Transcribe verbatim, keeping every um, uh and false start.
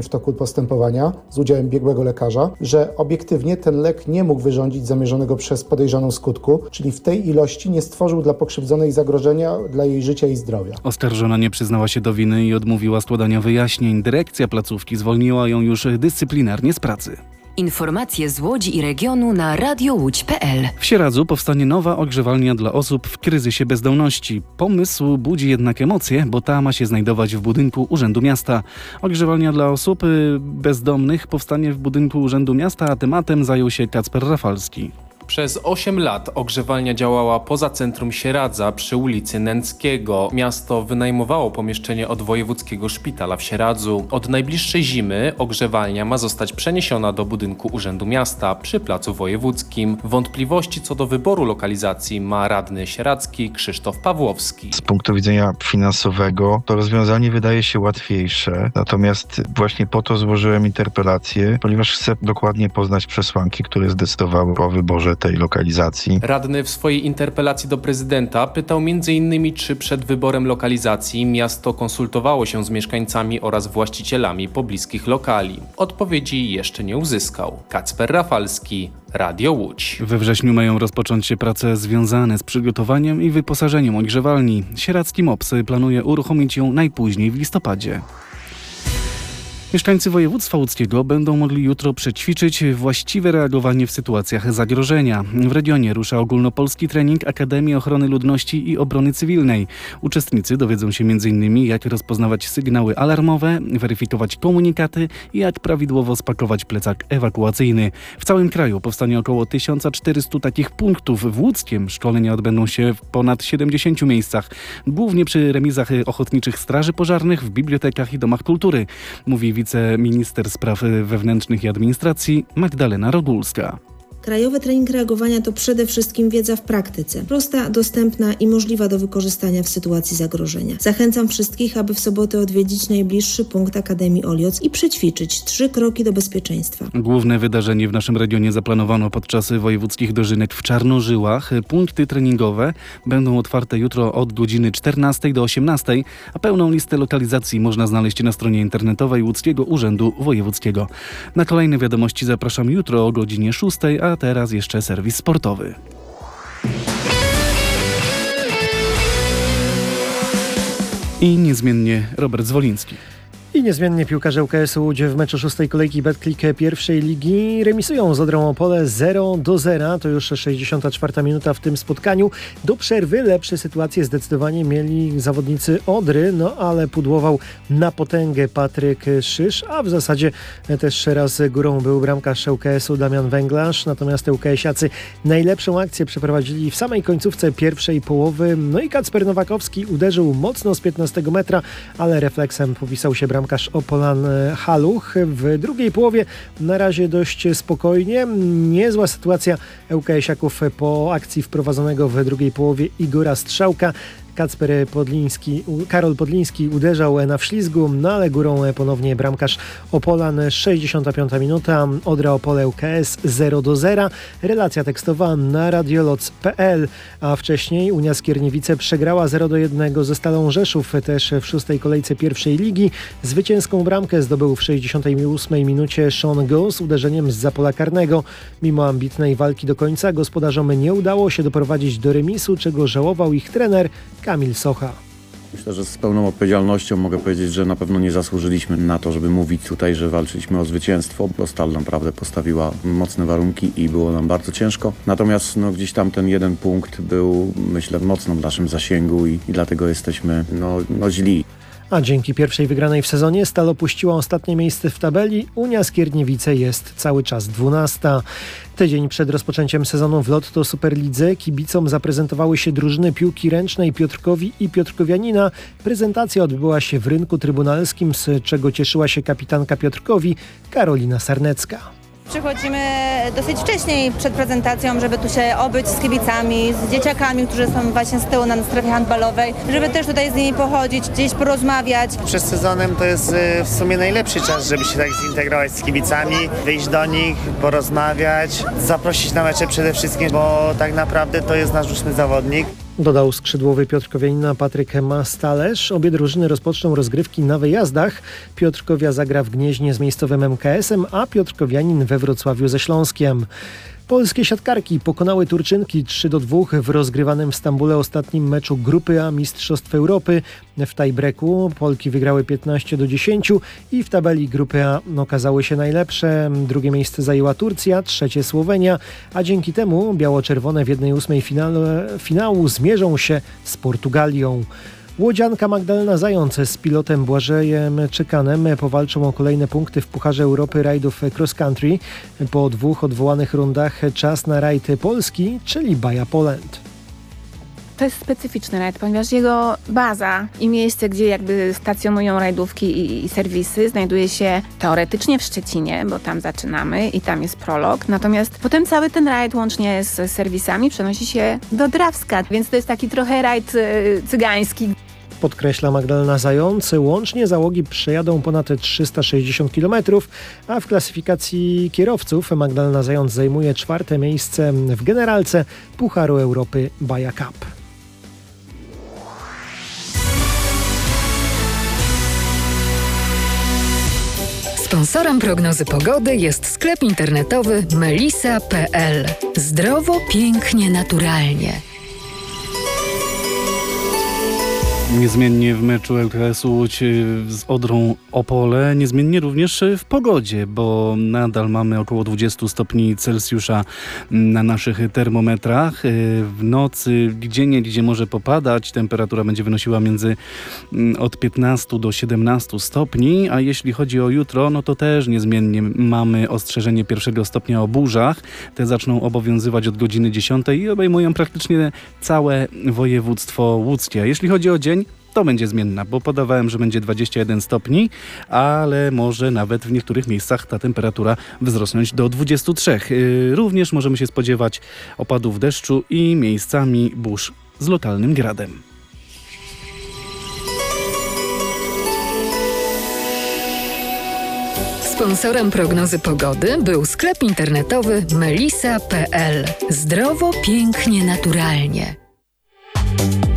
w toku postępowania z udziałem biegłego lekarza, że obiektywnie ten lek nie mógł wyrządzić zamierzonego przez podejrzaną skutku, czyli w tej ilości nie stworzył dla pokrzywdzonej zagrożenia dla jej życia i zdrowia. Oskarżona nie przyznała się do winy i odmówiła składania wyjaśnień. Dyrekcja placówki zwolniła ją już dyscyplinarnie z pracy. Informacje z Łodzi i regionu na radio łódź kropka pe el. W Sieradzu powstanie nowa ogrzewalnia dla osób w kryzysie bezdomności. Pomysł budzi jednak emocje, bo ta ma się znajdować w budynku Urzędu Miasta. Ogrzewalnia dla osób bezdomnych powstanie w budynku Urzędu Miasta, a tematem zajął się Kacper Rafalski. Przez osiem lat ogrzewalnia działała poza centrum Sieradza przy ulicy Nęckiego. Miasto wynajmowało pomieszczenie od Wojewódzkiego Szpitala w Sieradzu. Od najbliższej zimy ogrzewalnia ma zostać przeniesiona do budynku Urzędu Miasta przy Placu Wojewódzkim. Wątpliwości co do wyboru lokalizacji ma radny sieradzki Krzysztof Pawłowski. Z punktu widzenia finansowego to rozwiązanie wydaje się łatwiejsze, natomiast właśnie po to złożyłem interpelację, ponieważ chcę dokładnie poznać przesłanki, które zdecydowały o wyborze tej lokalizacji. Radny w swojej interpelacji do prezydenta pytał między innymi, czy przed wyborem lokalizacji miasto konsultowało się z mieszkańcami oraz właścicielami pobliskich lokali. Odpowiedzi jeszcze nie uzyskał. Kacper Rafalski, Radio Łódź. We wrześniu mają rozpocząć się prace związane z przygotowaniem i wyposażeniem ogrzewalni. Sieradzki M O P S planuje uruchomić ją najpóźniej w listopadzie. Mieszkańcy województwa łódzkiego będą mogli jutro przećwiczyć właściwe reagowanie w sytuacjach zagrożenia. W regionie rusza ogólnopolski trening Akademii Ochrony Ludności i Obrony Cywilnej. Uczestnicy dowiedzą się między innymi, jak rozpoznawać sygnały alarmowe, weryfikować komunikaty i jak prawidłowo spakować plecak ewakuacyjny. W całym kraju powstanie około tysiąc czterysta takich punktów. W Łódzkiem szkolenia odbędą się w ponad siedemdziesięciu miejscach, głównie przy remizach ochotniczych straży pożarnych, w bibliotekach i domach kultury, mówi wiceminister spraw wewnętrznych i administracji Magdalena Rogulska. Krajowy trening reagowania to przede wszystkim wiedza w praktyce. Prosta, dostępna i możliwa do wykorzystania w sytuacji zagrożenia. Zachęcam wszystkich, aby w sobotę odwiedzić najbliższy punkt Akademii Olioc i przećwiczyć trzy kroki do bezpieczeństwa. Główne wydarzenie w naszym regionie zaplanowano podczas wojewódzkich dożynek w Czarnożyłach. Punkty treningowe będą otwarte jutro od godziny czternastej do osiemnastej, a pełną listę lokalizacji można znaleźć na stronie internetowej Łódzkiego Urzędu Wojewódzkiego. Na kolejne wiadomości zapraszam jutro o godzinie szóstej, a teraz jeszcze serwis sportowy. I niezmiennie Robert Zwoliński. I niezmiennie piłkarze U K S-u Łódź w meczu szóstej kolejki Betclic pierwszej ligi remisują z Odrą Opole zero do zera. To już sześćdziesiąta czwarta minuta w tym spotkaniu. Do przerwy lepsze sytuacje zdecydowanie mieli zawodnicy Odry, no ale pudłował na potęgę Patryk Szysz, a w zasadzie też raz górą był bramkarz U K S-u Damian Węglarz. Natomiast UKS-iacy najlepszą akcję przeprowadzili w samej końcówce pierwszej połowy. No i Kacper Nowakowski uderzył mocno z piętnastego metra, ale refleksem popisał się bramkarz Bramkarz Opolan Haluch. W drugiej połowie na razie dość spokojnie. Niezła sytuacja ŁKS-iaków po akcji wprowadzonego w drugiej połowie Igora Strzałka. Kacper Podliński, Karol Podliński uderzał na wślizgu, no ale górą ponownie bramkarz Opolan. sześćdziesiąta piąta minuta, Odra Opole U K S zero do zera. Relacja tekstowa na radioloc kropka pe el, a wcześniej Unia Skierniewice przegrała zero do jednego ze Stalą Rzeszów, też w szóstej kolejce pierwszej ligi. Zwycięską bramkę zdobył w sześćdziesiątej ósmej minucie Sean Goss uderzeniem zza pola karnego. Mimo ambitnej walki do końca gospodarzom nie udało się doprowadzić do remisu, czego żałował ich trener Kamil Socha. Myślę, że z pełną odpowiedzialnością mogę powiedzieć, że na pewno nie zasłużyliśmy na to, żeby mówić tutaj, że walczyliśmy o zwycięstwo, bo Stal naprawdę postawiła mocne warunki i było nam bardzo ciężko. Natomiast no, gdzieś tam ten jeden punkt był, myślę, mocno w naszym zasięgu i, i dlatego jesteśmy no, no źli. A dzięki pierwszej wygranej w sezonie Stal opuściła ostatnie miejsce w tabeli. Unia Skierniewice jest cały czas dwunasta. Tydzień przed rozpoczęciem sezonu w Lotto Superlidze kibicom zaprezentowały się drużyny piłki ręcznej Piotrkowi i Piotrkowianina. Prezentacja odbyła się w rynku trybunalskim, z czego cieszyła się kapitanka Piotrkowi Karolina Sarnecka. Przychodzimy dosyć wcześniej przed prezentacją, żeby tu się obyć z kibicami, z dzieciakami, którzy są właśnie z tyłu na strefie handballowej, żeby też tutaj z nimi pochodzić, gdzieś porozmawiać. Przed sezonem to jest w sumie najlepszy czas, żeby się tak zintegrować z kibicami, wyjść do nich, porozmawiać, zaprosić na mecze przede wszystkim, bo tak naprawdę to jest nasz ósmy zawodnik. Dodał skrzydłowy Piotrkowianina Patryk Mastalerz. Obie drużyny rozpoczną rozgrywki na wyjazdach. Piotrkowia zagra w Gnieźnie z miejscowym M K S-em, a Piotrkowianin we Wrocławiu ze Śląskiem. Polskie siatkarki pokonały Turczynki trzy do dwóch w rozgrywanym w Stambule ostatnim meczu Grupy A Mistrzostw Europy. W tiebreaku Polki wygrały piętnaście do dziesięciu i w tabeli Grupy A okazały się najlepsze. Drugie miejsce zajęła Turcja, trzecie Słowenia, a dzięki temu biało-czerwone w jednej ósmej finale, finału zmierzą się z Portugalią. Łodzianka Magdalena Zając z pilotem Błażejem Czekanem powalczą o kolejne punkty w Pucharze Europy rajdów cross country. Po dwóch odwołanych rundach czas na rajd polski, czyli Baja Poland. To jest specyficzny rajd, ponieważ jego baza i miejsce, gdzie jakby stacjonują rajdówki i, i serwisy, znajduje się teoretycznie w Szczecinie, bo tam zaczynamy i tam jest prolog. Natomiast potem cały ten rajd łącznie z serwisami przenosi się do Drawska, więc to jest taki trochę rajd y, cygański. Podkreśla Magdalena Zając. Łącznie załogi przejadą ponad trzysta sześćdziesiąt kilometrów, a w klasyfikacji kierowców Magdalena Zając zajmuje czwarte miejsce w generalce Pucharu Europy Baja Cup. Sponsorem prognozy pogody jest sklep internetowy melisa kropka p l. Zdrowo, pięknie, naturalnie. Niezmiennie w meczu L K S-u Łódź z Odrą Opole, niezmiennie również w pogodzie, bo nadal mamy około dwadzieścia stopni Celsjusza na naszych termometrach. W nocy gdzieniegdzie może popadać, temperatura będzie wynosiła między od piętnastu do siedemnastu stopni, a jeśli chodzi o jutro, no to też niezmiennie mamy ostrzeżenie pierwszego stopnia o burzach. Te zaczną obowiązywać od godziny dziesiątej i obejmują praktycznie całe województwo łódzkie. Jeśli chodzi o dzień, to będzie zmienna, bo podawałem, że będzie dwadzieścia jeden stopni, ale może nawet w niektórych miejscach ta temperatura wzrosnąć do dwudziestu trzech. Również możemy się spodziewać opadów deszczu i miejscami burz z lokalnym gradem. Sponsorem prognozy pogody był sklep internetowy melisa kropka p l. Zdrowo, pięknie, naturalnie.